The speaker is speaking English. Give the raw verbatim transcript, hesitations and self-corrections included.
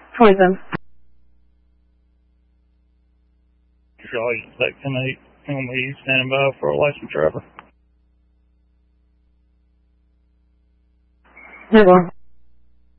Poison. Charlie, section eight, L M E, standing by for a licensed driver. Hit one.